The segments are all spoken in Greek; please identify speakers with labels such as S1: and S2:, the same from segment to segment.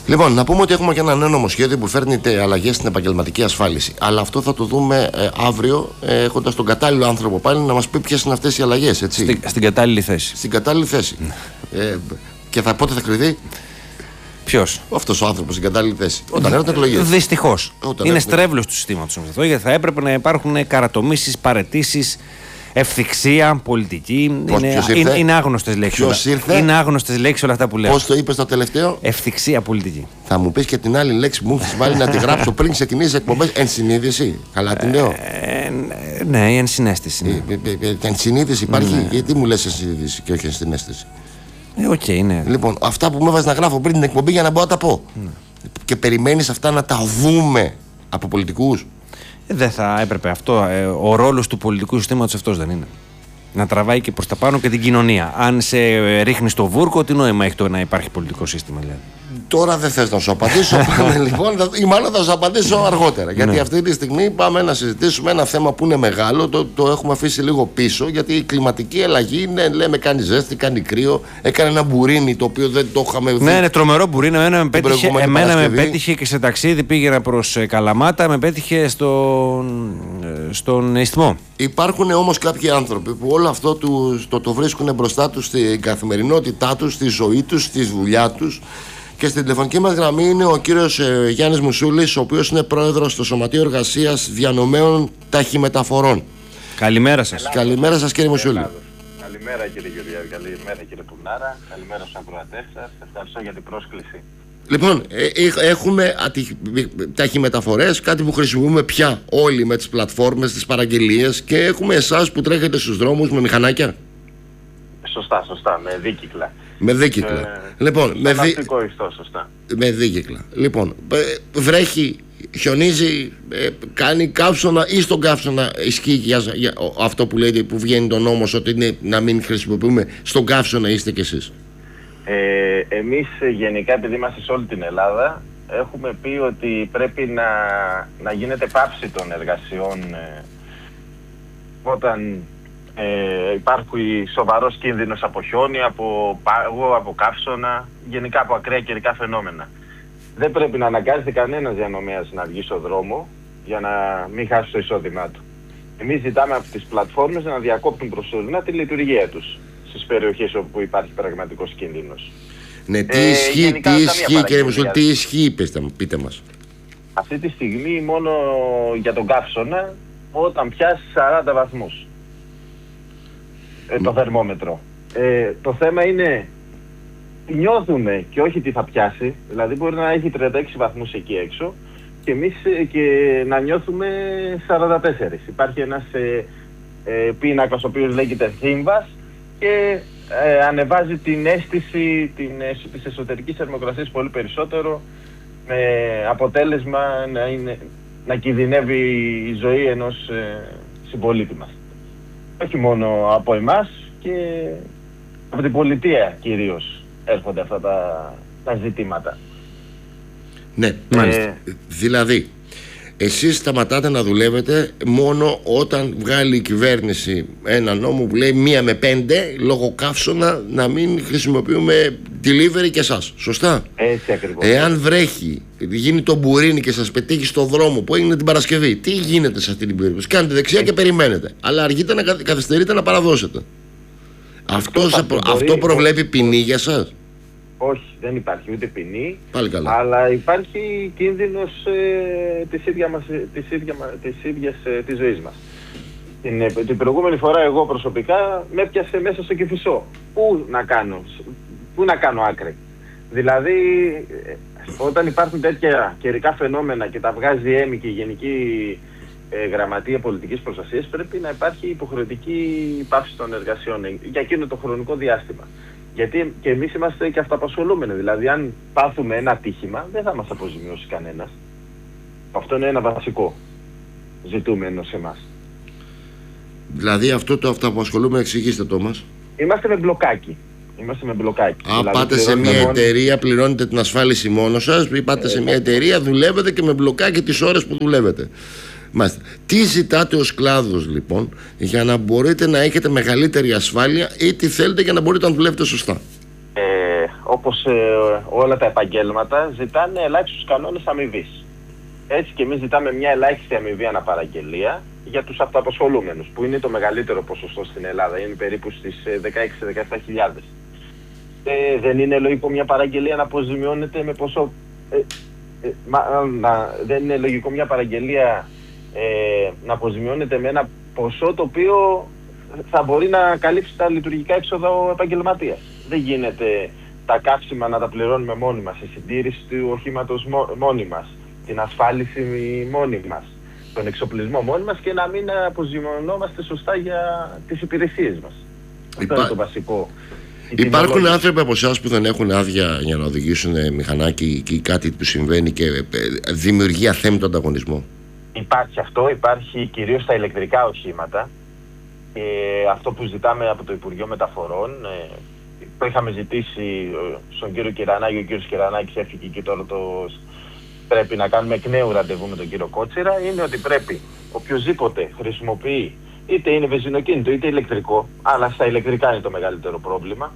S1: Λοιπόν, να πούμε ότι έχουμε και ένα νέο νομοσχέδιο που φέρνει αλλαγές στην επαγγελματική ασφάλιση. Αλλά αυτό θα το δούμε αύριο, έχοντας τον κατάλληλο άνθρωπο πάλι να μας πει ποιες είναι αυτές οι αλλαγές.
S2: Στην κατάλληλη θέση.
S1: Στην κατάλληλη θέση. Και πότε θα κρυθεί?
S2: Ποιος?
S1: Αυτός ο άνθρωπος στην κατάλληλη θέση. Όταν έρθουν εκλογές.
S2: Δυστυχώς. Είναι στρέβλος του συστήματος αυτό, γιατί θα έπρεπε να υπάρχουν καρατομήσεις, παραιτήσεις, ευθυξία, πολιτική. Είναι άγνωστες λέξεις. Είναι άγνωστες λέξεις όλα αυτά που λέω.
S1: Πώς το είπες το τελευταίο?
S2: Ευθυξία, πολιτική.
S1: Θα μου πεις και την άλλη λέξη που μου έχεις βάλει να τη γράψω πριν ξεκινήσεις εκπομπές. Ενσυνείδηση. Καλά την λέω.
S2: Ναι, η ενσυναίσθηση. Ναι.
S1: Ενσυνείδηση υπάρχει. Ναι. Γιατί μου λες ενσυνείδηση και όχι ενσυναίσθηση?
S2: Ναι.
S1: Λοιπόν, αυτά που με έβαζε να γράφω πριν την εκπομπή για να μπορώ να τα πω. Ναι. Και περιμένεις αυτά να τα δούμε από πολιτικούς?
S2: Δεν θα έπρεπε αυτό. Ο ρόλος του πολιτικού συστήματος αυτός δεν είναι? Να τραβάει και προς τα πάνω και την κοινωνία. Αν σε ρίχνει στο βούρκο, τι νόημα έχει το να υπάρχει πολιτικό σύστημα, δηλαδή?
S1: Τώρα δεν θες να σου απαντήσω. Λοιπόν, ή μάλλον θα σου απαντήσω αργότερα. Γιατί αυτή τη στιγμή πάμε να συζητήσουμε ένα θέμα που είναι μεγάλο. Το έχουμε αφήσει λίγο πίσω. Γιατί η κλιματική αλλαγή είναι, λέμε, κάνει ζέστη, κάνει κρύο. Έκανε ένα μπουρίνι το οποίο δεν το είχαμε δει.
S2: Ναι, τρομερό μπουρίνι. Εμένα με πέτυχε και σε ταξίδι. Πήγαινα προς Καλαμάτα, με πέτυχε στον Ισθμό. Υπάρχουν
S1: όμως κάποιοι άνθρωποι που όλο αυτό το βρίσκουν μπροστά τους στην καθημερινότητά τους, στη ζωή τους, στη δουλειά τους. Και στην τηλεφωνική μας γραμμή είναι ο κύριος Γιάννης Μουσούλης, ο οποίος είναι πρόεδρος στο Σωματείο Εργασίας Διανομέων Ταχυμεταφορών.
S2: Καλημέρα σας.
S1: Καλημέρα σας, κύριε Μουσούλη.
S3: Καλημέρα, κύριε Γεωργιάδη. Καλημέρα, κύριε Πουνάρα. Καλημέρα στους ακροατές σας. Ευχαριστώ για την πρόσκληση.
S1: Λοιπόν, έχουμε ταχυμεταφορές, κάτι που χρησιμοποιούμε πια όλοι με τις πλατφόρμες, τις παραγγελίες, και έχουμε εσάς που τρέχετε στους δρόμους με μηχανάκια.
S3: Σωστά, με δίκυκλα.
S1: Με δίκυκλα. Λοιπόν, με δίκυκλα. Λοιπόν, βρέχει, χιονίζει, κάνει καύσωνα, ή στον καύσωνα ισχύει για αυτό που λέτε, που βγαίνει το νόμος, ότι είναι να μην χρησιμοποιούμε? Στον καύσωνα είστε κι εσείς?
S3: Εμείς γενικά, επειδή είμαστε σε όλη την Ελλάδα, έχουμε πει ότι πρέπει να γίνεται πάυση των εργασιών όταν υπάρχει σοβαρός κίνδυνος από χιόνι, από πάγο, από καύσωνα, γενικά από ακραία καιρικά φαινόμενα. Δεν πρέπει να αναγκάζεται κανένας διανομέας να βγει στον δρόμο για να μην χάσει το εισόδημά του. Εμείς ζητάμε από τις πλατφόρμες να διακόπτουν προσωρινά τη λειτουργία τους στις περιοχές όπου υπάρχει πραγματικός κίνδυνος.
S1: Ναι, τι ισχύει, κύριε Μουσούλη, τι ισχύει, πείτε μας.
S3: Αυτή τη στιγμή μόνο για τον καύσωνα όταν πιάσει 40 βαθμούς. Το θερμόμετρο. Το θέμα είναι νιώθουμε και όχι τι θα πιάσει. Δηλαδή μπορεί να έχει 36 βαθμούς εκεί έξω και εμείς να νιώθουμε 44. Υπάρχει ένας πίνακας ο οποίος λέγεται θύμβας και ανεβάζει την αίσθηση της εσωτερικής θερμοκρασίας πολύ περισσότερο, με αποτέλεσμα να κινδυνεύει η ζωή ενός συμπολίτη μας. Όχι μόνο από εμάς, και από την πολιτεία κυρίως έρχονται αυτά τα ζητήματα.
S1: Ναι, μάλιστα. Δηλαδή, εσείς σταματάτε να δουλεύετε μόνο όταν βγάλει η κυβέρνηση ένα νόμο που λέει 1 με 5 λόγω καύσωνα να μην χρησιμοποιούμε delivery και εσάς. Σωστά?
S3: Έτσι ακριβώς.
S1: Εάν βρέχει, γίνει το μπουρίνι και σας πετύχει στο δρόμο που έγινε την Παρασκευή, τι γίνεται σε αυτή την περίπτωση? Κάνετε δεξιά και περιμένετε, αλλά αργείτε να καθυστερείτε να παραδώσετε. Αυτό προβλέπει ποινή για σας?
S3: Όχι, δεν υπάρχει ούτε ποινή,
S1: αλλά
S3: υπάρχει κίνδυνος της ζωής μας. Την προηγούμενη φορά εγώ προσωπικά με έπιασε μέσα στο Κηφισό. Πού να κάνω άκρη? Δηλαδή όταν υπάρχουν τέτοια καιρικά φαινόμενα και τα βγάζει η ΕΜΗ και η Γενική Γραμματεία Πολιτικής Προστασίας, πρέπει να υπάρχει υποχρεωτική πάυση των εργασιών για εκείνο το χρονικό διάστημα. Γιατί και εμείς είμαστε και αυτοαπασχολούμενοι. Δηλαδή, αν πάθουμε ένα ατύχημα, δεν θα μας αποζημιώσει κανένας. Αυτό είναι ένα βασικό ζητούμενο σε εμάς.
S1: Δηλαδή, αυτό το αυτοαπασχολούμενο, εξηγήστε το μας.
S3: Είμαστε με μπλοκάκι.
S1: Δηλαδή, πάτε σε μια εταιρεία, πληρώνετε την ασφάλιση μόνο σας, ή πάτε σε μια εταιρεία, δουλεύετε και με μπλοκάκι τις ώρες που δουλεύετε. Μάλιστα. Τι ζητάτε ως κλάδος λοιπόν για να μπορείτε να έχετε μεγαλύτερη ασφάλεια, ή τι θέλετε για να μπορείτε να δουλεύετε σωστά?
S3: όπως όλα τα επαγγέλματα, ζητάνε ελάχιστους κανόνες αμοιβής. Έτσι και εμείς ζητάμε μια ελάχιστη αμοιβή αναπαραγγελία για τους αυτοαπασχολούμενους, που είναι το μεγαλύτερο ποσοστό στην Ελλάδα, είναι περίπου στις 16-17 δεν είναι λογικό μια παραγγελία να αποζημιώνεται με ποσό... δεν είναι λογικό μια παραγγελία να αποζημιώνεται με ένα ποσό το οποίο θα μπορεί να καλύψει τα λειτουργικά έξοδα ο επαγγελματίας. Δεν γίνεται τα καύσιμα να τα πληρώνουμε μόνοι μας, η συντήρηση του οχήματος μόνοι μας, την ασφάλιση μόνοι μας, τον εξοπλισμό μόνοι μας και να μην αποζημιωνόμαστε σωστά για τις υπηρεσίες μας. Αυτό είναι το βασικό.
S1: Υπάρχουν άνθρωποι από εσάς που δεν έχουν άδεια για να οδηγήσουν μηχανάκι ή κάτι που συμβαίνει και δημιουργεί αθέμητο ανταγωνισμό?
S3: Υπάρχει αυτό, υπάρχει κυρίως στα ηλεκτρικά οχήματα. Αυτό που ζητάμε από το Υπουργείο Μεταφορών, το είχαμε ζητήσει στον κύριο Κυρανάκη, ο κύριος Κυρανάκης έφυγε και τώρα πρέπει να κάνουμε εκ νέου ραντεβού με τον κύριο Κότσιρα, είναι ότι πρέπει οποιοσδήποτε χρησιμοποιεί, είτε είναι βενζινοκίνητο είτε ηλεκτρικό, αλλά στα ηλεκτρικά είναι το μεγαλύτερο πρόβλημα,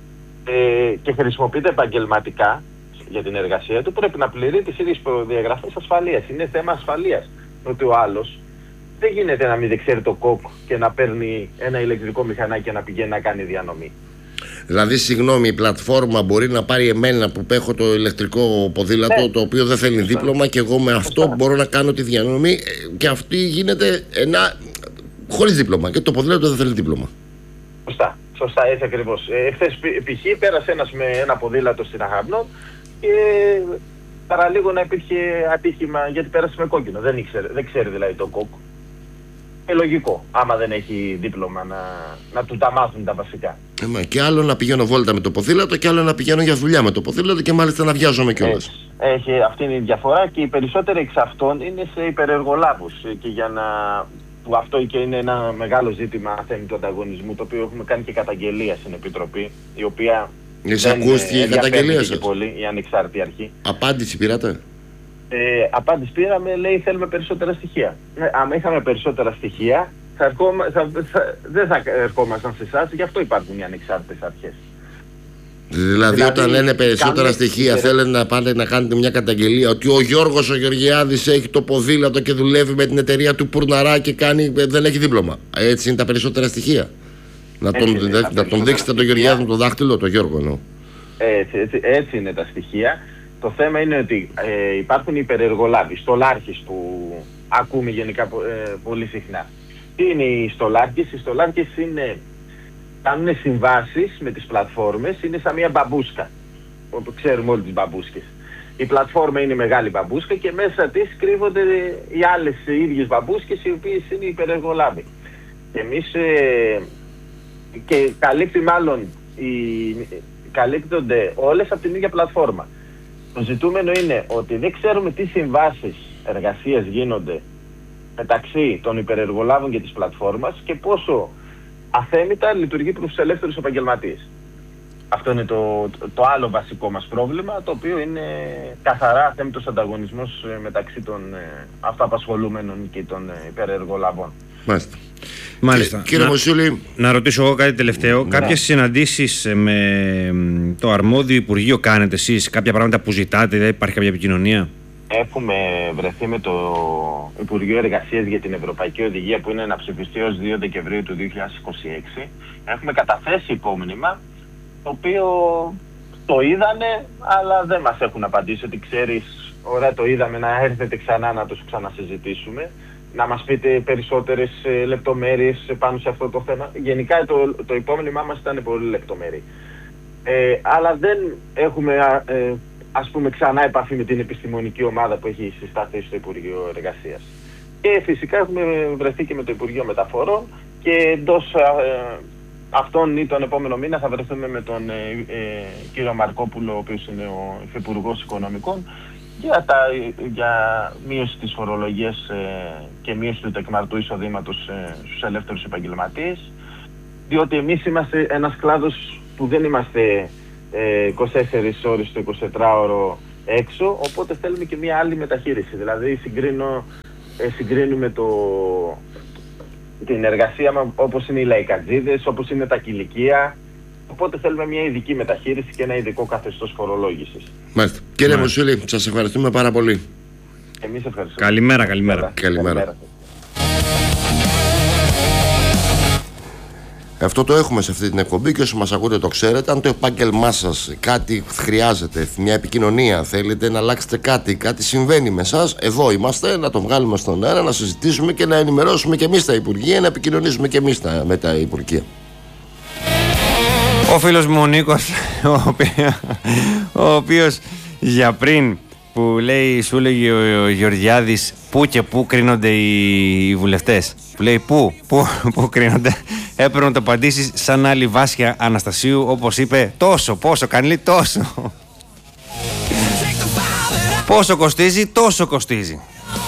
S3: και χρησιμοποιείται επαγγελματικά για την εργασία του, πρέπει να πληρεί τις ίδιες προδιαγραφές ασφαλείας. Είναι θέμα ασφαλείας. Ότι ο άλλος δεν γίνεται να μην ξέρει το κόκ και να παίρνει ένα ηλεκτρικό μηχανάκι και να πηγαίνει να κάνει διανομή.
S1: Δηλαδή, συγγνώμη, η πλατφόρμα μπορεί να πάρει εμένα που έχω το ηλεκτρικό ποδήλατο, το οποίο δεν θέλει δίπλωμα, και εγώ με αυτό μπορώ να κάνω τη διανομή, και αυτή γίνεται χωρίς δίπλωμα, και το ποδήλατο δεν θέλει δίπλωμα.
S3: Σωστά, έτσι ακριβώς. Χθες π.χ. πέρασε ένας με ένα ποδήλατο στην Αχαρνό και παραλίγο να υπήρχε ατύχημα γιατί πέρασε με κόκκινο. Δεν ξέρει δηλαδή το κόκκ. Λογικό, άμα δεν έχει δίπλωμα να του τα μάθουν τα βασικά.
S1: Και άλλο να πηγαίνω βόλτα με το ποδήλατο και άλλο να πηγαίνω για δουλειά με το ποδήλατο και μάλιστα να βιάζομαι κιόλας.
S3: Αυτή είναι η διαφορά, και οι περισσότεροι εξ αυτών είναι σε υπερεργολάβους, και που αυτό και είναι ένα μεγάλο ζήτημα αθέμητου ανταγωνισμού, το οποίο έχουμε κάνει και καταγγελία στην Επιτροπή, η οποία
S1: ακούστηκε η καταγγελία σας?
S3: Πολύ, η ανεξάρτητη αρχή.
S1: Απάντηση πήρατε?
S3: Απάντηση πήραμε, λέει θέλουμε περισσότερα στοιχεία. Αν είχαμε περισσότερα στοιχεία δεν θα ερχόμασταν σε εσάς, γι' αυτό υπάρχουν οι ανεξάρτητες αρχές.
S1: Δηλαδή όταν λένε περισσότερα στοιχεία, θέλετε να πάτε να κάνετε μια καταγγελία ότι ο Γιώργος ο Γεωργιάδης έχει το ποδήλατο και δουλεύει με την εταιρεία του Πουρναρά και δεν έχει δίπλωμα. Έτσι είναι τα περισσότερα στοιχεία? Να τον δείξετε το Γεωργιάδη με το δάχτυλο, το Γιώργο εννοώ.
S3: Έτσι είναι τα στοιχεία. Το θέμα είναι ότι υπάρχουν υπερεργολάβοι, στολάρχες που ακούμε γενικά πολύ συχνά. Τι είναι οι στολάρχες? Οι στολάρχες κάνουν συμβάσεις με τις πλατφόρμες, είναι σαν μια μπαμπούσκα. Ξέρουμε όλοι τις μπαμπούσκες. Η πλατφόρμα είναι μεγάλη μπαμπούσκα και μέσα της κρύβονται οι άλλες ίδιες μπαμπούσκες, οι οποίες είναι υπερεργολάβοι. Και εμείς και καλύπτονται όλες από την ίδια πλατφόρμα. Το ζητούμενο είναι ότι δεν ξέρουμε τι συμβάσεις εργασίας γίνονται μεταξύ των υπερεργολάβων και της πλατφόρμας και πόσο αθέμητα λειτουργεί προς τους ελεύθερους επαγγελματίες. Αυτό είναι το άλλο βασικό μας πρόβλημα, το οποίο είναι καθαρά αθέμητος ανταγωνισμός μεταξύ των αυτοαπασχολούμενων και των υπερεργολαβών.
S2: Μάλιστα.
S1: Κύριε Μοσούλη,
S2: να ρωτήσω εγώ κάτι τελευταίο. Ναι. Κάποιες συναντήσεις με το αρμόδιο Υπουργείο κάνετε εσείς? Κάποια πράγματα που ζητάτε, δεν υπάρχει κάποια επικοινωνία?
S3: Έχουμε βρεθεί με το Υπουργείο Εργασίας για την Ευρωπαϊκή Οδηγία, που είναι να ψηφιστεί ως 2 Δεκεμβρίου του 2026. Έχουμε καταθέσει υπόμνημα, το οποίο το είδανε, αλλά δεν μας έχουν απαντήσει ότι ξέρεις, ωραία το είδαμε, να έρθετε ξανά να το ξανασυζητήσουμε, να μας πείτε περισσότερες λεπτομέρειες πάνω σε αυτό το θέμα. Γενικά το υπόμνημά μας ήταν πολύ λεπτομέρειο. Αλλά δεν έχουμε ας πούμε ξανά επαφή με την επιστημονική ομάδα που έχει συσταθεί στο Υπουργείο Εργασίας. Και φυσικά έχουμε βρεθεί και με το Υπουργείο Μεταφορών και εντός αυτόν ή τον επόμενο μήνα θα βρεθούμε με τον κύριο Μαρκόπουλο, ο οποίος είναι ο Υφυπουργός Οικονομικών, για μείωση της φορολογίας και μείωση του τεκμαρτού εισοδήματος στους ελεύθερους επαγγελματίες, διότι εμείς είμαστε ένας κλάδος που δεν είμαστε 24 ώρες το 24ωρο έξω, οπότε θέλουμε και μια άλλη μεταχείριση. Δηλαδή συγκρίνουμε την εργασία μας όπως είναι οι λαϊκατζίδες, όπως είναι τα κηλικεία, Οπότε θέλουμε μια ειδική μεταχείριση και ένα ειδικό καθεστώς φορολόγησης.
S1: Μάλιστα. Κύριε Μουσούλη, σας ευχαριστούμε πάρα πολύ.
S3: Εμείς ευχαριστούμε.
S2: Καλημέρα.
S1: Αυτό το έχουμε σε αυτή την εκπομπή και όσοι μας ακούτε το ξέρετε. Αν το επάγγελμά σας κάτι χρειάζεται, μια επικοινωνία, θέλετε να αλλάξετε κάτι συμβαίνει με εσάς, εδώ είμαστε να το βγάλουμε στον αέρα, να συζητήσουμε και να ενημερώσουμε και εμείς τα Υπουργεία, να επικοινωνήσουμε και εμείς με τα Υπουργεία.
S2: Ο φίλος μου ο Νίκος, ο οποίος για πριν που λέει, σου λέγει ο Γεωργιάδης πού και πού κρίνονται οι βουλευτές. Που λέει πού κρίνονται. Έπρεπε να το απαντήσεις σαν άλλη Βάσια Αναστασίου, όπως είπε, πόσο κάνει, τόσο. Πόσο κοστίζει, τόσο κοστίζει.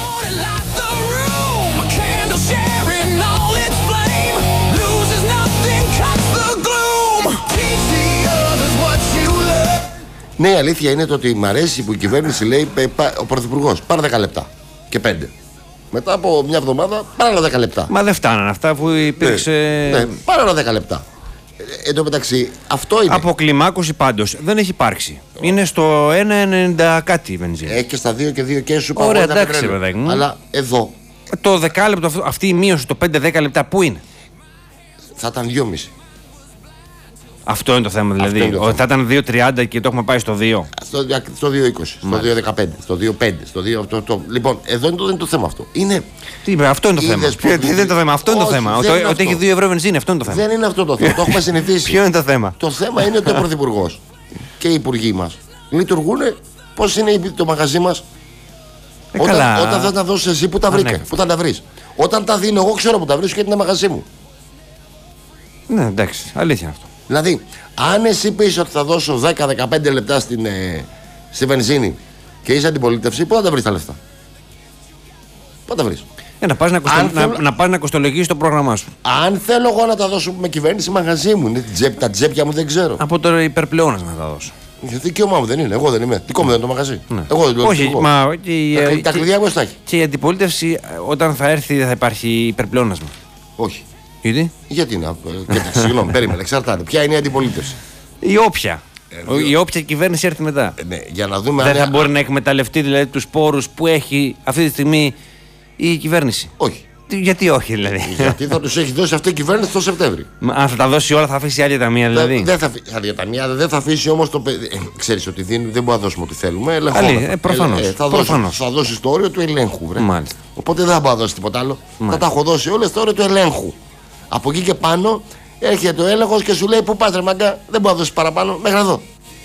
S1: Ναι, η αλήθεια είναι το ότι μ' αρέσει που η κυβέρνηση λέει ο Πρωθυπουργός πάρε 10 λεπτά και 5. Μετά από μια εβδομάδα πάρε άλλα 10 λεπτά.
S2: Μα δεν φτάνανε αυτά που υπήρξε.
S1: Ναι, πάρε άλλα 10 λεπτά. Εν τω μεταξύ, αυτό είναι.
S2: Αποκλιμάκωση πάντως δεν έχει υπάρξει. Είναι στο 1,90 κάτι η βενζίνη.
S1: Έχει και στα 2 και 2 και σου
S2: πάει. Ωραία, εντάξει, παιδάκι μου.
S1: Αλλά εδώ.
S2: Το δεκάλεπτο, αυτή η μείωση, το 5-10 λεπτά, πού είναι?
S1: Θα ήταν 2,5.
S2: Αυτό είναι το θέμα, δηλαδή. Θα ήταν 2,30 και το έχουμε πάει στο 2.
S1: Στο 2,20, στο 2,15, στο 2,5, στο 2,8. Λοιπόν, εδώ δεν είναι το θέμα αυτό. Είναι.
S2: Αυτό είναι το θέμα. Δεν είναι το θέμα. Αυτό είναι το θέμα. Ότι έχει 2 ευρώ βενζίνη, αυτό είναι το θέμα.
S1: Δεν είναι αυτό το θέμα. Το έχουμε συνηθίσει.
S2: Ποιο είναι το θέμα?
S1: Το θέμα είναι ότι ο Πρωθυπουργός και οι υπουργοί μας λειτουργούν. Πώς είναι το μαγαζί μας? Όταν δεν τα δώσεις εσύ, πού τα βρήκε? Πού θα τα βρεις? Όταν τα δίνω εγώ, ξέρω που τα βρίσκω γιατί είναι μαγαζί μου.
S2: Ναι, εντάξει, αλήθεια αυτό.
S1: Δηλαδή, αν εσύ πεις ότι θα δώσω 10-15 λεπτά στη βενζίνη και είσαι αντιπολίτευση, πού θα τα βρεις τα λεφτά? Πού θα τα βρεις?
S2: Να πας να κοστολογήσεις το πρόγραμμά σου.
S1: Αν θέλω εγώ να τα δώσω με κυβέρνηση, μαγαζί μου είναι. Τα τσέπια μου δεν ξέρω.
S2: Από το υπερπλεόνασμα να τα δώσω.
S1: Γιατί δικαίωμά μου δεν είναι. Εγώ δεν είμαι. Δικό μου δεν είναι το μαγαζί.
S2: Ναι.
S1: Εγώ δεν το
S2: όχι,
S1: τα κλειδιά εγώ στα έχει.
S2: Και η αντιπολίτευση όταν θα έρθει δεν θα υπάρχει υπερπλεόνασμα.
S1: Όχι.
S2: Γιατί
S1: να. Συγγνώμη, περίμενε. Εξαρτάται. Ποια είναι η αντιπολίτευση?
S2: Η όποια. Η όποια κυβέρνηση έρθει μετά.
S1: Ναι, για να δούμε
S2: δεν θα μπορεί να εκμεταλλευτεί δηλαδή τους πόρους που έχει αυτή τη στιγμή η κυβέρνηση.
S1: Όχι.
S2: Γιατί όχι, δηλαδή?
S1: Γιατί θα τους έχει δώσει αυτή η κυβέρνηση το Σεπτέμβρη.
S2: Αν θα τα δώσει όλα, θα αφήσει άλλη ταμεία, δηλαδή.
S1: Δεν θα αφήσει όμως το. Ξέρεις ότι δεν μπορούμε να δώσουμε ό,τι θέλουμε.
S2: Προφανώς.
S1: Θα δώσει το όριο του ελέγχου.
S2: Μάλιστα.
S1: Οπότε δεν θα μπορώ να δώσει τίποτα άλλο. Θα τα έχω δώσει όλες στο όριο του ελέγχου. Από εκεί και πάνω έρχεται ο έλεγχος και σου λέει: πού πας, ρε μαγκά, δεν μπορώ να δώσεις παραπάνω, μέχρι εδώ.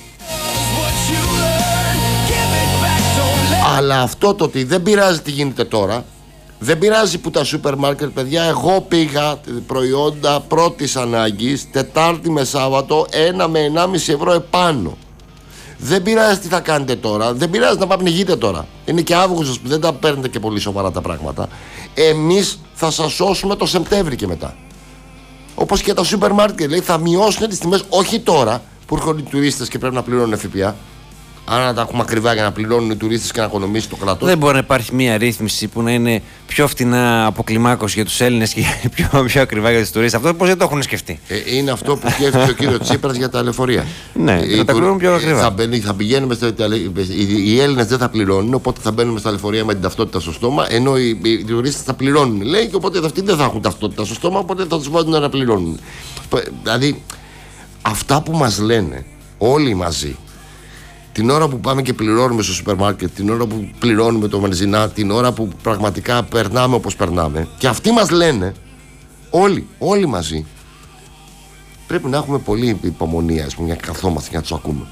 S1: Αλλά αυτό το ότι δεν πειράζει τι γίνεται τώρα, δεν πειράζει που τα σούπερ μάρκετ, παιδιά, εγώ πήγα προϊόντα πρώτης ανάγκης Τετάρτη με Σάββατο 1 με 1,5 ευρώ επάνω. Δεν πειράζει τι θα κάνετε τώρα, δεν πειράζει να πνιγείτε τώρα. Είναι και Αύγουστος που δεν τα παίρνετε και πολύ σοβαρά τα πράγματα. Εμείς θα σας σώσουμε το Σεπτέμβρη και μετά. Όπως και τα σούπερ μάρκετ, λέει, θα μειώσουν τις τιμές, όχι τώρα που έρχονται οι τουρίστες και πρέπει να πληρώνουν ΦΠΑ. Αν να τα έχουμε ακριβά για να πληρώνουν οι τουρίστες και να οικονομήσει το κράτος.
S2: Δεν μπορεί να υπάρχει μια ρύθμιση που να είναι πιο φτηνά αποκλιμάκωση για τους Έλληνες και πιο ακριβά για τους τουρίστες. Αυτό πώς δεν το έχουν σκεφτεί.
S1: Είναι αυτό που σκέφτεται ο κύριος Τσίπρας για τα λεωφορεία.
S2: Ναι, θα τα πληρώνουν πιο ακριβά.
S1: Θα πηγαίνουμε οι Έλληνες δεν θα πληρώνουν, οπότε θα μπαίνουμε στα λεωφορεία με την ταυτότητα στο στόμα, ενώ οι τουρίστες θα πληρώνουν, λέει, και οπότε αυτοί δεν θα έχουν ταυτότητα στο στόμα, οπότε θα τους βάζουν να πληρώνουν. Δηλαδή, αυτά που μας λένε όλοι μαζί. Την ώρα που πάμε και πληρώνουμε στο σούπερ μάρκετ, την ώρα που πληρώνουμε το βενζινά, την ώρα που πραγματικά περνάμε όπως περνάμε, και αυτοί μας λένε, όλοι μαζί, πρέπει να έχουμε πολύ υπομονή, ας πούμε, για να καθόμαστε και να τους ακούμε.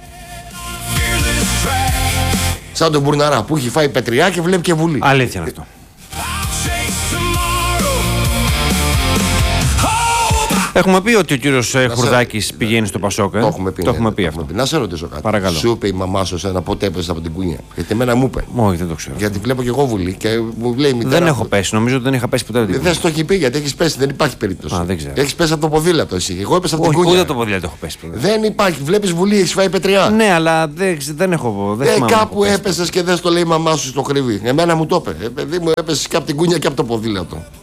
S1: Σαν τον Μπουρναρά που έχει φάει πετριά και βλέπει και βουλή.
S2: Αλήθεια είναι αυτό. Έχουμε πει ότι ο κύριος Χουρδάκης πηγαίνει στο Πασόκ.
S1: Το έχουμε πει αυτό. Να σε ρωτήσω κάτι.
S2: Παρακαλώ.
S1: Σου είπε η μαμά σου εσένα πότε έπεσε από την κούνια? Γιατί εμένα μου είπε.
S2: Όχι, δεν το ξέρω.
S1: Γιατί βλέπω και εγώ βουλή και μου λέει μητέρα.
S2: Δεν έχω πέσει, νομίζω ότι δεν είχα πέσει ποτέ.
S1: Δεν στο έχει πει γιατί έχει πέσει, δεν υπάρχει περίπτωση.
S2: Δεν ξέρω.
S1: Έχει πέσει από το ποδήλατο εσύ. Εγώ έπεσα από την κούνια.
S2: Ούτε το ποδήλατο έχω πέσει.
S1: Δεν υπάρχει. Βλέπει βουλή, έχει φάει πετριά.
S2: Ναι, αλλά δεν έχω.
S1: Κάπου έπεσε και δεν στο λέει η μαμά σου στο κρύβι. Εμένα μου το είπε. Παιδί μου έπεσε και από την κούνια και από το ποδήλατο.